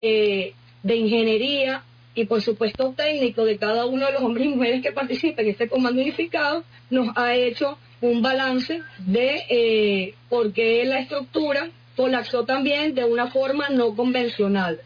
de ingeniería y por supuesto técnico de cada uno de los hombres y mujeres que participan en este comando unificado, nos ha hecho un balance de por qué la estructura colapsó también de una forma no convencional.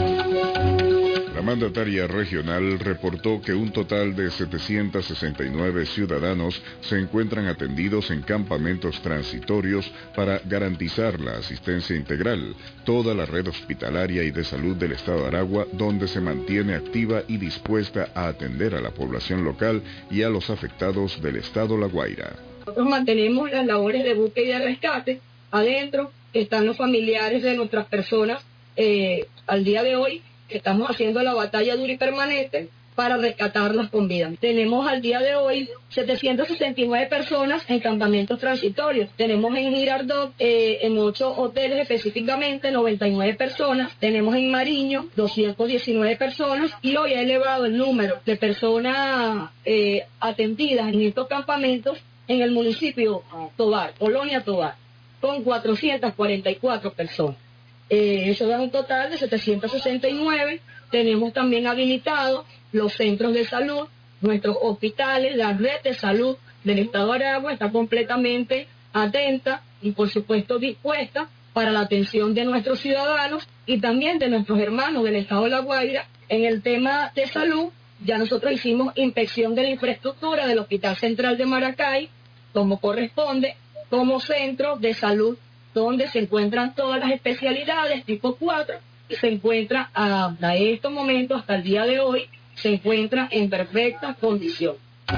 La mandataria regional reportó que un total de 769 ciudadanos se encuentran atendidos en campamentos transitorios para garantizar la asistencia integral, toda la red hospitalaria y de salud del Estado de Aragua, donde se mantiene activa y dispuesta a atender a la población local y a los afectados del Estado La Guaira. Nosotros mantenemos las labores de búsqueda y de rescate. Adentro están los familiares de nuestras personas. Al día de hoy estamos haciendo la batalla dura y permanente para rescatarlas con vida. Tenemos al día de hoy 769 personas en campamentos transitorios. Tenemos en Girardot, en 8 hoteles específicamente, 99 personas. Tenemos en Mariño, 219 personas. Y hoy ha elevado el número de personas atendidas en estos campamentos en el municipio Tovar, Colonia Tovar, con 444 personas. Eso da un total de 769. Tenemos también habilitados los centros de salud, nuestros hospitales, la red de salud del Estado de Aragua está completamente atenta y por supuesto dispuesta para la atención de nuestros ciudadanos y también de nuestros hermanos del Estado de La Guaira. En el tema de salud, ya nosotros hicimos inspección de la infraestructura del Hospital Central de Maracay, como corresponde, como centro de salud donde se encuentran todas las especialidades tipo 4 y se encuentra hasta estos momentos, hasta el día de hoy, se encuentra en perfecta condición.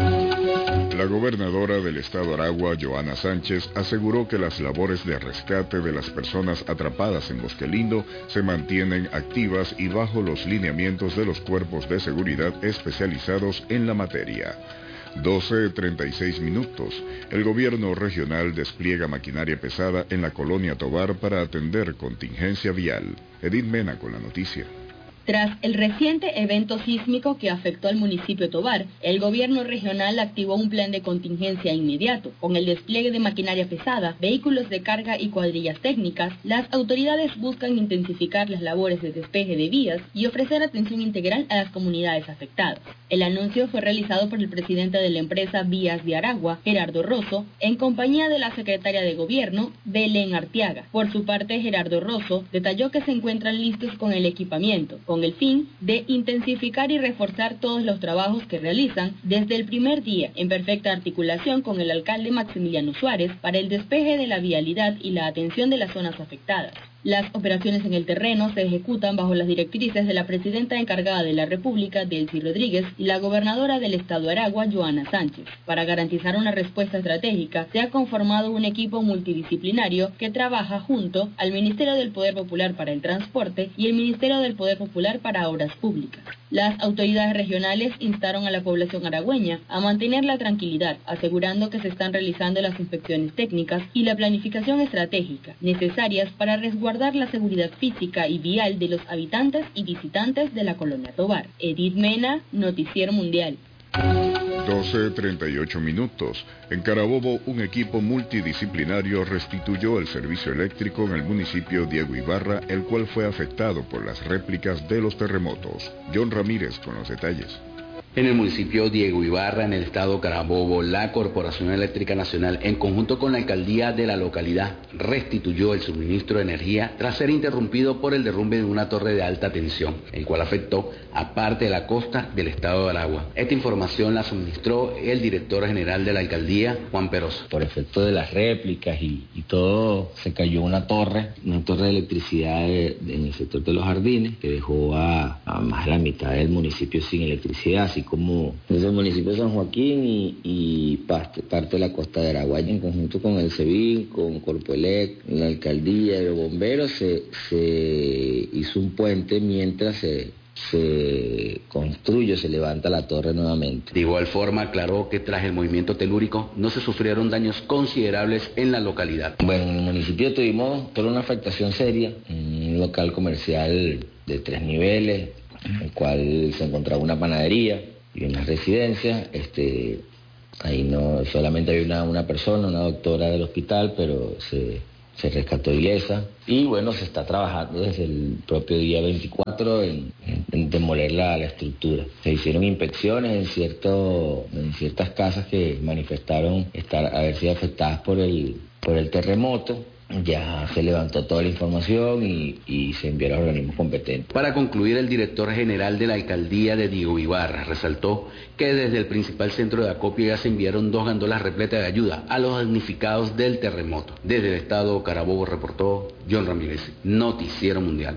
La gobernadora del Estado Aragua, Joana Sánchez, aseguró que las labores de rescate de las personas atrapadas en Bosque Lindo se mantienen activas y bajo los lineamientos de los cuerpos de seguridad especializados en la materia. 12:36. El gobierno regional despliega maquinaria pesada en la colonia Tovar para atender contingencia vial. Edith Mena con la noticia. Tras el reciente evento sísmico que afectó al municipio de Tovar, el gobierno regional activó un plan de contingencia inmediato. Con el despliegue de maquinaria pesada, vehículos de carga y cuadrillas técnicas, las autoridades buscan intensificar las labores de despeje de vías y ofrecer atención integral a las comunidades afectadas. El anuncio fue realizado por el presidente de la empresa Vías de Aragua, Gerardo Rosso, en compañía de la secretaria de Gobierno, Belén Arteaga. Por su parte, Gerardo Rosso detalló que se encuentran listos con el equipamiento, con el fin de intensificar y reforzar todos los trabajos que realizan desde el primer día, en perfecta articulación con el alcalde Maximiliano Suárez, para el despeje de la vialidad y la atención de las zonas afectadas. Las operaciones en el terreno se ejecutan bajo las directrices de la presidenta encargada de la República, Delcy Rodríguez, y la gobernadora del Estado de Aragua, Joana Sánchez. Para garantizar una respuesta estratégica, se ha conformado un equipo multidisciplinario que trabaja junto al Ministerio del Poder Popular para el Transporte y el Ministerio del Poder Popular para Obras Públicas. Las autoridades regionales instaron a la población aragüeña a mantener la tranquilidad, asegurando que se están realizando las inspecciones técnicas y la planificación estratégica necesarias para resguardar la seguridad física y vial de los habitantes y visitantes de la colonia Tovar. Edith Mena, Noticiero Mundial. 12:38. En Carabobo, un equipo multidisciplinario restituyó el servicio eléctrico en el municipio Diego Ibarra, el cual fue afectado por las réplicas de los terremotos. John Ramírez con los detalles. En el municipio Diego Ibarra, en el estado Carabobo, la Corporación Eléctrica Nacional, en conjunto con la alcaldía de la localidad, restituyó el suministro de energía tras ser interrumpido por el derrumbe de una torre de alta tensión, el cual afectó a parte de la costa del estado de Aragua. Esta información la suministró el director general de la alcaldía, Juan Peroso. Por efecto de las réplicas y todo, se cayó una torre de electricidad en el sector de los jardines, que dejó a más de la mitad del municipio sin electricidad, así como desde el municipio de San Joaquín y parte de la costa de Aragua. En conjunto con el SEBIN, con Corpoelec, la alcaldía y los bomberos, se hizo un puente mientras se construye, se levanta la torre nuevamente. De igual forma, aclaró que tras el movimiento telúrico no se sufrieron daños considerables en la localidad. Bueno, en el municipio tuvimos toda una afectación seria, un local comercial de 3 niveles, en el cual se encontraba una panadería y una residencia. Ahí no solamente había una persona, una doctora del hospital, pero se se rescató ilesa y bueno, se está trabajando desde el propio día 24 en demoler la estructura. Se hicieron inspecciones en ciertas casas que manifestaron haber sido afectadas por el terremoto. Ya se levantó toda la información y se envió a los organismos competentes. Para concluir, el director general de la alcaldía de Diego Ibarra resaltó que desde el principal centro de acopio ya se enviaron 2 gandolas repletas de ayuda a los damnificados del terremoto. Desde el estado Carabobo reportó John Ramírez, Noticiero Mundial.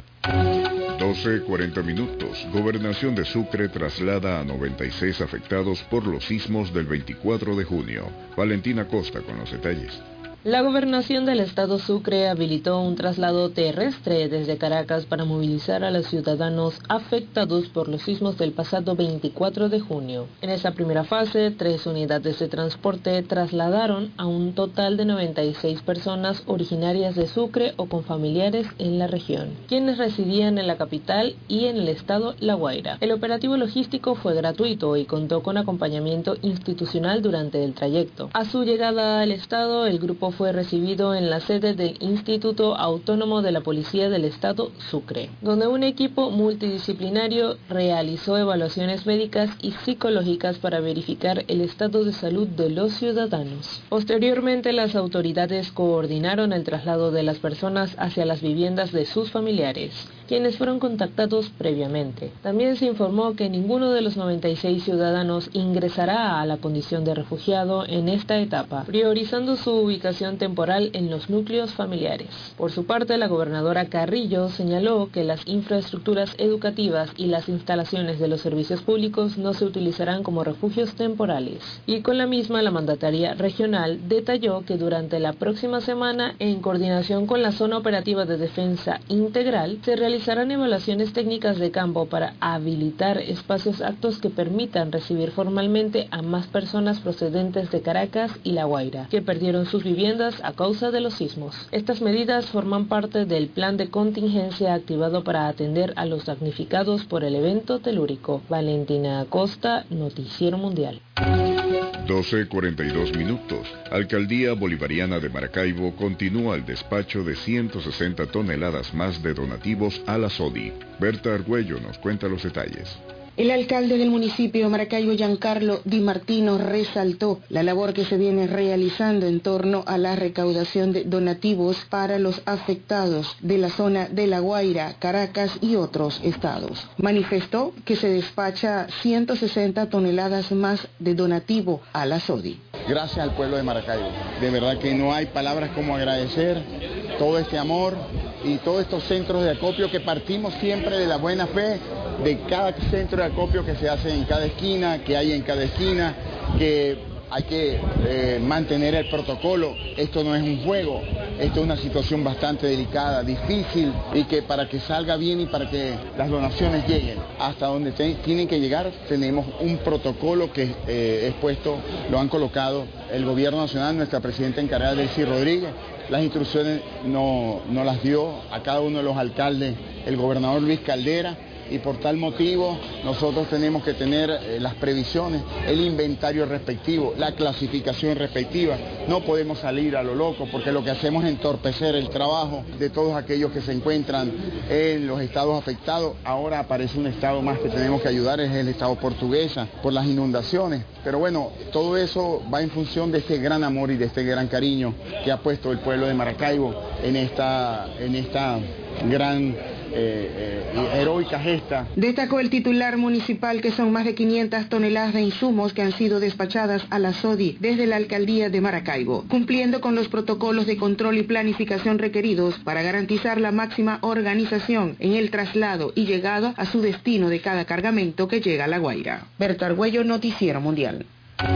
12:40 minutos. Gobernación de Sucre traslada a 96 afectados por los sismos del 24 de junio. Valentina Costa con los detalles. La gobernación del estado Sucre habilitó un traslado terrestre desde Caracas para movilizar a los ciudadanos afectados por los sismos del pasado 24 de junio. En esa primera fase, 3 unidades de transporte trasladaron a un total de 96 personas originarias de Sucre o con familiares en la región, quienes residían en la capital y en el estado La Guaira. El operativo logístico fue gratuito y contó con acompañamiento institucional durante el trayecto. A su llegada al estado, el grupo fue recibido en la sede del Instituto Autónomo de la Policía del Estado Sucre, donde un equipo multidisciplinario realizó evaluaciones médicas y psicológicas para verificar el estado de salud de los ciudadanos. Posteriormente, las autoridades coordinaron el traslado de las personas hacia las viviendas de sus familiares, quienes fueron contactados previamente. También se informó que ninguno de los 96 ciudadanos ingresará a la condición de refugiado en esta etapa, priorizando su ubicación temporal en los núcleos familiares. Por su parte, la gobernadora Carrillo señaló que las infraestructuras educativas y las instalaciones de los servicios públicos no se utilizarán como refugios temporales. Y con la misma, la mandataria regional detalló que durante la próxima semana, en coordinación con la Zona Operativa de Defensa Integral, se realizarán evaluaciones técnicas de campo para habilitar espacios aptos que permitan recibir formalmente a más personas procedentes de Caracas y La Guaira, que perdieron sus viviendas a causa de los sismos. Estas medidas forman parte del plan de contingencia activado para atender a los damnificados por el evento telúrico. Valentina Acosta, Noticiero Mundial. 12:42 minutos. Alcaldía Bolivariana de Maracaibo continúa el despacho de 160 toneladas más de donativos a la SODI. Berta Argüello nos cuenta los detalles. El alcalde del municipio de Maracaibo, Giancarlo Di Martino, resaltó la labor que se viene realizando en torno a la recaudación de donativos para los afectados de la zona de La Guaira, Caracas y otros estados. Manifestó que se despacha 160 toneladas más de donativo a la SODI. Gracias al pueblo de Maracaibo. De verdad que no hay palabras como agradecer todo este amor y todos estos centros de acopio que partimos siempre de la buena fe de cada centro de acopio que se hace en cada esquina, que hay en cada esquina, que hay que mantener el protocolo. Esto no es un juego, esto es una situación bastante delicada, difícil, y que para que salga bien y para que las donaciones lleguen hasta donde tienen que llegar, tenemos un protocolo que es puesto, lo han colocado el gobierno nacional, nuestra presidenta encargada, Delcy Rodríguez. Las instrucciones no las dio a cada uno de los alcaldes el gobernador Luis Caldera, y por tal motivo nosotros tenemos que tener las previsiones, el inventario respectivo, la clasificación respectiva. No podemos salir a lo loco porque lo que hacemos es entorpecer el trabajo de todos aquellos que se encuentran en los estados afectados. Ahora aparece un estado más que tenemos que ayudar, es el estado Portuguesa, por las inundaciones. Pero bueno, todo eso va en función de este gran amor y de este gran cariño que ha puesto el pueblo de Maracaibo en esta gran heroica gesta. Destacó el titular municipal que son más de 500 toneladas de insumos que han sido despachadas a la SODI desde la alcaldía de Maracaibo, cumpliendo con los protocolos de control y planificación requeridos para garantizar la máxima organización en el traslado y llegada a su destino de cada cargamento que llega a La Guaira. Berta Argüello, Noticiero Mundial.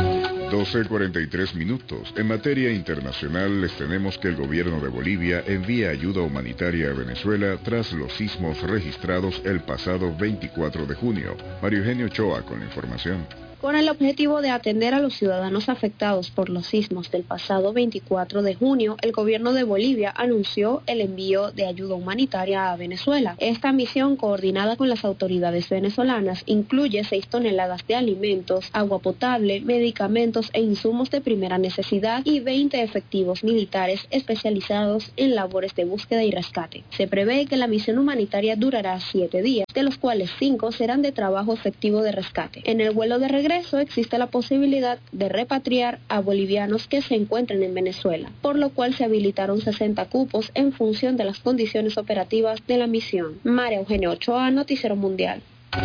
12:43 minutos. En materia internacional les tenemos que el gobierno de Bolivia envía ayuda humanitaria a Venezuela tras los sismos registrados el pasado 24 de junio. Mario Eugenio Ochoa con la información. Con el objetivo de atender a los ciudadanos afectados por los sismos del pasado 24 de junio, el gobierno de Bolivia anunció el envío de ayuda humanitaria a Venezuela. Esta misión, coordinada con las autoridades venezolanas, incluye 6 toneladas de alimentos, agua potable, medicamentos e insumos de primera necesidad y 20 efectivos militares especializados en labores de búsqueda y rescate. Se prevé que la misión humanitaria durará 7 días, de los cuales 5 serán de trabajo efectivo de rescate. En el vuelo de regreso existe la posibilidad de repatriar a bolivianos que se encuentren en Venezuela, por lo cual se habilitaron 60 cupos en función de las condiciones operativas de la misión. María Eugenia Ochoa, Noticiero Mundial.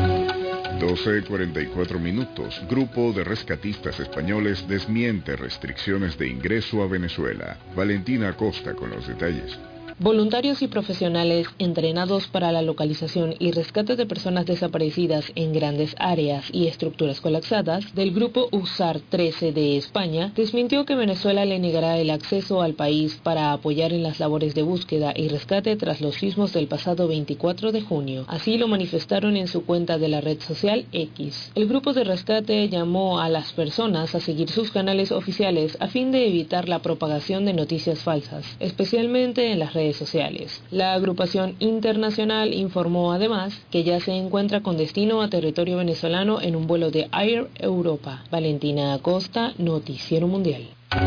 12:44 minutos. Grupo de rescatistas españoles desmiente restricciones de ingreso a Venezuela. Valentina Acosta con los detalles. Voluntarios y profesionales entrenados para la localización y rescate de personas desaparecidas en grandes áreas y estructuras colapsadas del grupo USAR 13 de España desmintió que Venezuela le negará el acceso al país para apoyar en las labores de búsqueda y rescate tras los sismos del pasado 24 de junio. Así lo manifestaron en su cuenta de la red social X. El grupo de rescate llamó a las personas a seguir sus canales oficiales a fin de evitar la propagación de noticias falsas, especialmente en las redes sociales. La agrupación internacional informó además que ya se encuentra con destino a territorio venezolano en un vuelo de Air Europa. Valentina Acosta, Noticiero Mundial.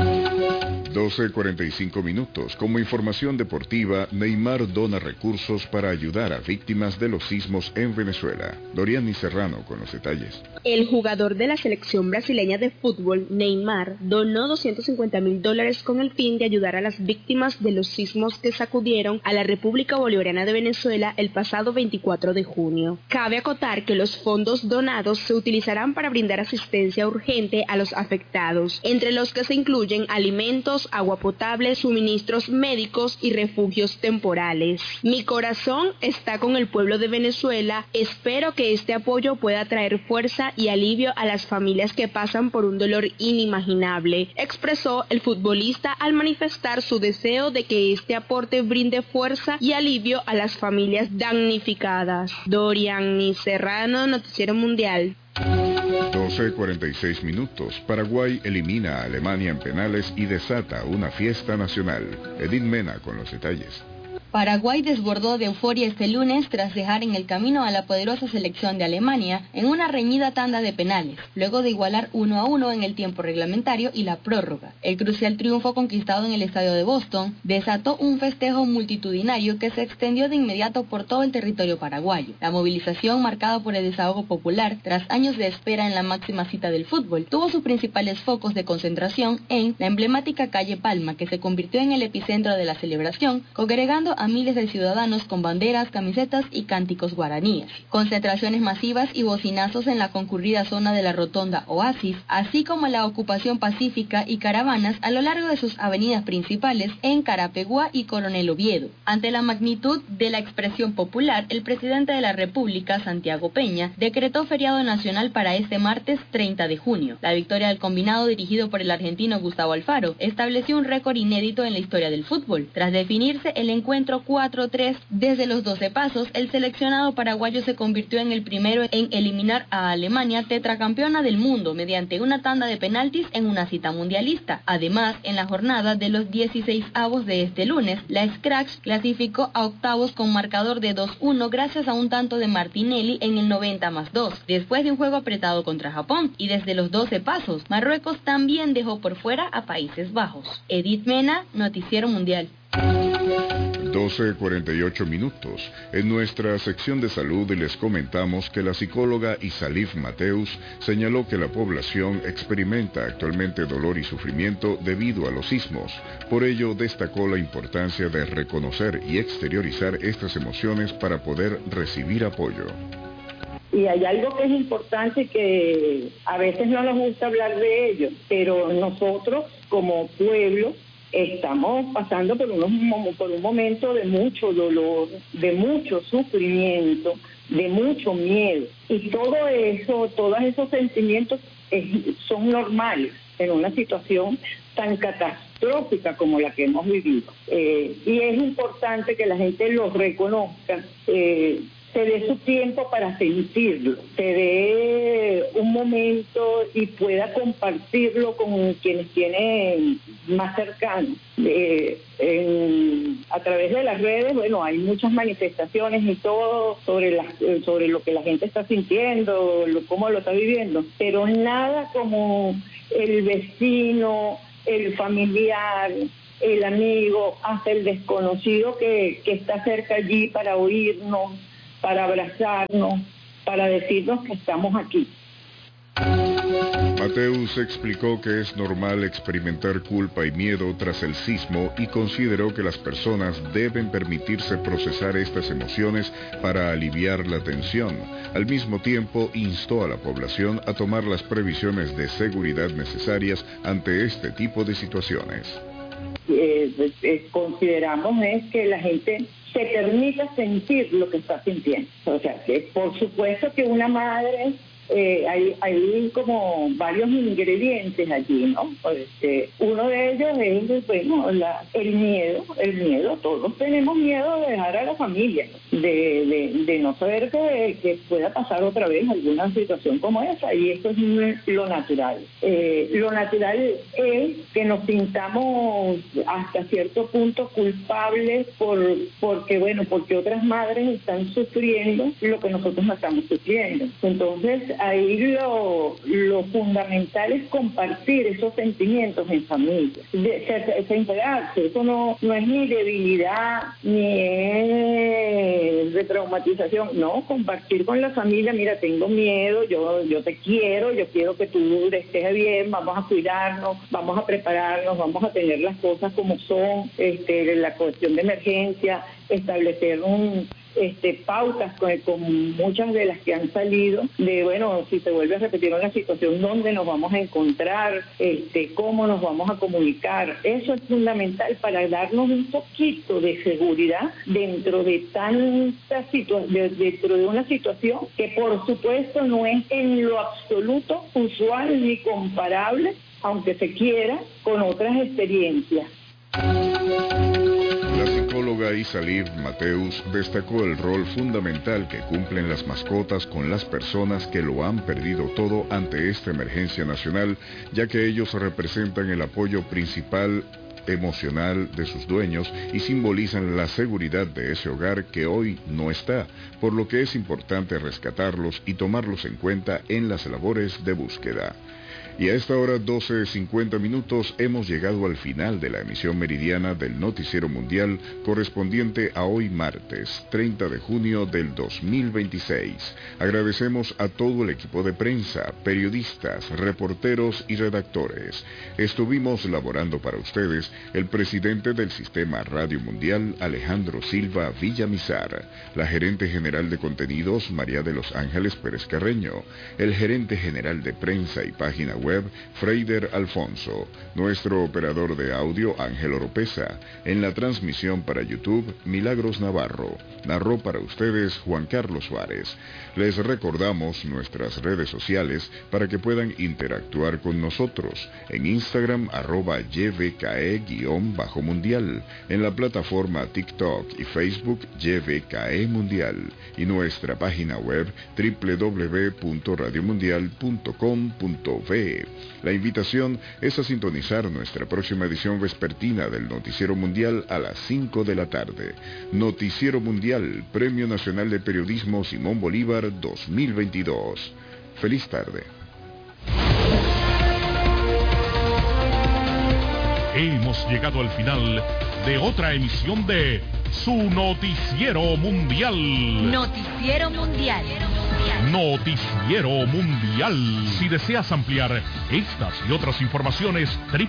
12:45 minutos. Como información deportiva, Neymar dona recursos para ayudar a víctimas de los sismos en Venezuela. Doriani Serrano con los detalles. El jugador de la selección brasileña de fútbol, Neymar, donó $250,000 con el fin de ayudar a las víctimas de los sismos que sacudieron a la República Bolivariana de Venezuela el pasado 24 de junio. Cabe acotar que los fondos donados se utilizarán para brindar asistencia urgente a los afectados, entre los que se incluyen alimentos, agua potable, suministros médicos y refugios temporales. Mi corazón está con el pueblo de Venezuela. Espero que este apoyo pueda traer fuerza y alivio a las familias que pasan por un dolor inimaginable, expresó el futbolista al manifestar su deseo de que este aporte brinde fuerza y alivio a las familias damnificadas. Doriani Serrano, Noticiero Mundial. 12:46 minutos. Paraguay elimina a Alemania en penales y desata una fiesta nacional. Edith Mena con los detalles. Paraguay desbordó de euforia este lunes tras dejar en el camino a la poderosa selección de Alemania en una reñida tanda de penales, luego de igualar 1-1 en el tiempo reglamentario y la prórroga. El crucial triunfo conquistado en el estadio de Boston desató un festejo multitudinario que se extendió de inmediato por todo el territorio paraguayo. La movilización, marcada por el desahogo popular tras años de espera en la máxima cita del fútbol, tuvo sus principales focos de concentración en la emblemática calle Palma, que se convirtió en el epicentro de la celebración, congregando a miles de ciudadanos con banderas, camisetas y cánticos guaraníes. Concentraciones masivas y bocinazos en la concurrida zona de la rotonda Oasis, así como la ocupación pacífica y caravanas a lo largo de sus avenidas principales en Carapeguá y Coronel Oviedo. Ante la magnitud de la expresión popular, el presidente de la República, Santiago Peña, decretó feriado nacional para este martes 30 de junio. La victoria del combinado dirigido por el argentino Gustavo Alfaro estableció un récord inédito en la historia del fútbol. Tras definirse el encuentro 4-3 desde los 12 pasos, el seleccionado paraguayo se convirtió en el primero en eliminar a Alemania, tetracampeona del mundo, mediante una tanda de penaltis en una cita mundialista. Además, en la jornada de los 16avos de este lunes, la Scratch clasificó a octavos con marcador de 2-1 gracias a un tanto de Martinelli en el 90+2, después de un juego apretado contra Japón, y desde los 12 pasos, Marruecos también dejó por fuera a Países Bajos. Edith Mena, Noticiero Mundial. 12:48 minutos. En nuestra sección de salud les comentamos que la psicóloga Isalif Mateus señaló que la población experimenta actualmente dolor y sufrimiento debido a los sismos. Por ello, destacó la importancia de reconocer y exteriorizar estas emociones para poder recibir apoyo. Y hay algo que es importante que a veces no nos gusta hablar de ello, pero nosotros como pueblo estamos pasando por un momento de mucho dolor, de mucho sufrimiento, de mucho miedo. Y todo eso, todos esos sentimientos son normales en una situación tan catastrófica como la que hemos vivido. Y es importante que la gente los reconozca, se dé su tiempo para sentirlo, se dé un momento y pueda compartirlo con quienes tienen más cercanos. A través de las redes, bueno, hay muchas manifestaciones y todo sobre lo que la gente está sintiendo, cómo lo está viviendo, pero nada como el vecino, el familiar, el amigo, hasta el desconocido que está cerca allí para oírnos, para abrazarnos, para decirnos que estamos aquí. Mateus explicó que es normal experimentar culpa y miedo tras el sismo y consideró que las personas deben permitirse procesar estas emociones para aliviar la tensión. Al mismo tiempo, instó a la población a tomar las previsiones de seguridad necesarias ante este tipo de situaciones. Consideramos que la gente se permita sentir lo que está sintiendo. O sea, que por supuesto que una madre, hay como varios ingredientes allí, ¿no? Uno de ellos es, bueno, el miedo. Todos tenemos miedo de dejar a la familia, de no saber que pueda pasar otra vez alguna situación como esa, y eso es lo natural. Lo natural es que nos sintamos hasta cierto punto culpables porque otras madres están sufriendo lo que nosotros no estamos sufriendo. Entonces, ahí lo fundamental es compartir esos sentimientos en familia, se integrarse. Eso no es ni debilidad, ni es retraumatización, no, compartir con la familia, mira, tengo miedo, yo te quiero, yo quiero que tú estés bien, vamos a cuidarnos, vamos a prepararnos, vamos a tener las cosas como son, la cuestión de emergencia, establecer pautas con muchas de las que han salido, de bueno, si se vuelve a repetir una situación, ¿dónde nos vamos a encontrar? ¿Cómo nos vamos a comunicar? Eso es fundamental para darnos un poquito de seguridad dentro de dentro de una situación que por supuesto no es en lo absoluto usual ni comparable, aunque se quiera, con otras experiencias. La psicóloga Isaliv Mateus destacó el rol fundamental que cumplen las mascotas con las personas que lo han perdido todo ante esta emergencia nacional, ya que ellos representan el apoyo principal emocional de sus dueños y simbolizan la seguridad de ese hogar que hoy no está, por lo que es importante rescatarlos y tomarlos en cuenta en las labores de búsqueda. Y a esta hora 12:50 hemos llegado al final de la emisión meridiana del Noticiero Mundial correspondiente a hoy martes 30 de junio del 2026. Agradecemos a todo el equipo de prensa, periodistas, reporteros y redactores. Estuvimos laborando para ustedes el presidente del Sistema Radio Mundial, Alejandro Silva Villamizar, la gerente general de contenidos, María de los Ángeles Pérez Carreño, el gerente general de prensa y página web, Freider Alfonso, nuestro operador de audio, Ángel Oropesa, en la transmisión para YouTube, Milagros Navarro, narró para ustedes Juan Carlos Suárez. Les recordamos nuestras redes sociales para que puedan interactuar con nosotros, en Instagram @YVKE_mundial, en la plataforma TikTok y Facebook YVKE Mundial, y nuestra página web www.radiomundial.com.be. La invitación es a sintonizar nuestra próxima edición vespertina del Noticiero Mundial a las 5 de la tarde. Noticiero Mundial, Premio Nacional de Periodismo Simón Bolívar 2022. Feliz tarde. Hemos llegado al final de otra emisión de su Noticiero Mundial. Noticiero Mundial. Noticiero Mundial. Si deseas ampliar estas y otras informaciones,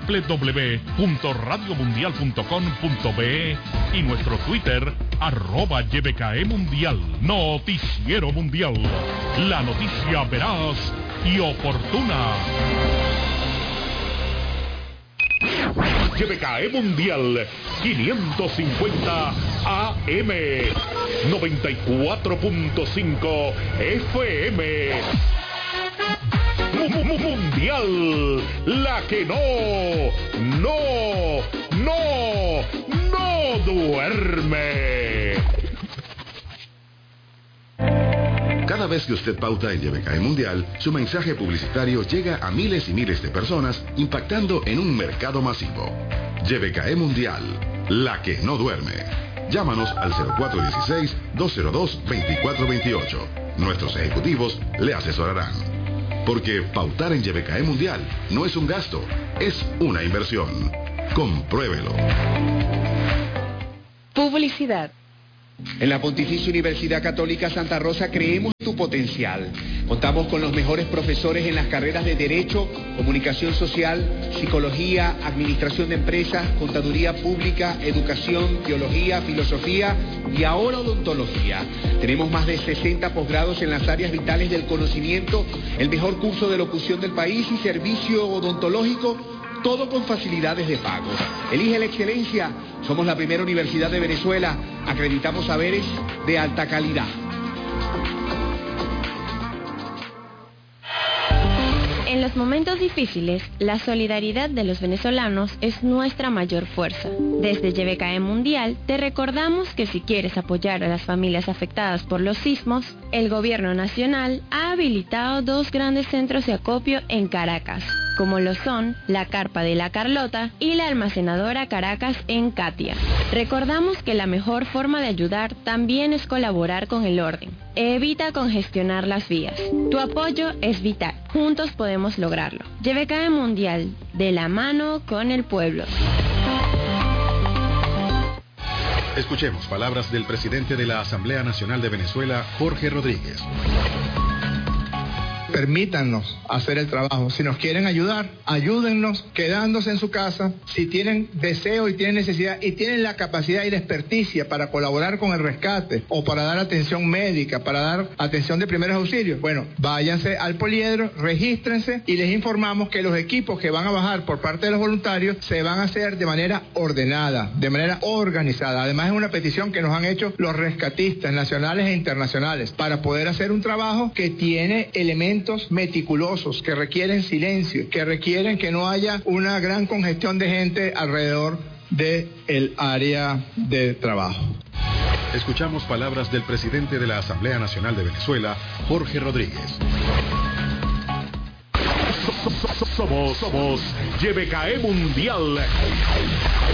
www.radiomundial.com.be y nuestro Twitter, @YVKE-Mundial. Noticiero Mundial. La noticia veraz y oportuna. YVKE Mundial 550 AM 94.5 FM. Mundial, la que no duerme. Cada vez que usted pauta en YBKE Mundial, su mensaje publicitario llega a miles y miles de personas, impactando en un mercado masivo. YBKE Mundial, la que no duerme. Llámanos al 0416-202-2428. Nuestros ejecutivos le asesorarán. Porque pautar en YBKE Mundial no es un gasto, es una inversión. Compruébelo. Publicidad. En la Pontificia Universidad Católica Santa Rosa creemos en tu potencial. Contamos con los mejores profesores en las carreras de Derecho, Comunicación Social, Psicología, Administración de Empresas, Contaduría Pública, Educación, Teología, Filosofía y ahora Odontología. Tenemos más de 60 posgrados en las áreas vitales del conocimiento, el mejor curso de locución del país y servicio odontológico, todo con facilidades de pago. Elige la excelencia. Somos la primera universidad de Venezuela. Acreditamos saberes de alta calidad. En los momentos difíciles, la solidaridad de los venezolanos es nuestra mayor fuerza. Desde YBKE Mundial, te recordamos que si quieres apoyar a las familias afectadas por los sismos, el Gobierno Nacional ha habilitado 2 grandes centros de acopio en Caracas, como lo son la Carpa de la Carlota y la Almacenadora Caracas en Catia. Recordamos que la mejor forma de ayudar también es colaborar con el orden. Evita congestionar las vías. Tu apoyo es vital. Juntos podemos lograrlo. YBKE Mundial, de la mano con el pueblo. Escuchemos palabras del presidente de la Asamblea Nacional de Venezuela, Jorge Rodríguez. Permítannos hacer el trabajo. Si nos quieren ayudar, ayúdennos quedándose en su casa. Si tienen deseo y tienen necesidad y tienen la capacidad y la experticia para colaborar con el rescate o para dar atención médica, para dar atención de primeros auxilios, bueno, váyanse al poliedro, regístrense y les informamos que los equipos que van a bajar por parte de los voluntarios se van a hacer de manera ordenada, de manera organizada. Además, es una petición que nos han hecho los rescatistas nacionales e internacionales para poder hacer un trabajo que tiene elementos meticulosos, que requieren silencio, que requieren que no haya una gran congestión de gente alrededor del área de trabajo. Escuchamos palabras del presidente de la Asamblea Nacional de Venezuela, Jorge Rodríguez. Somos YBKE Mundial.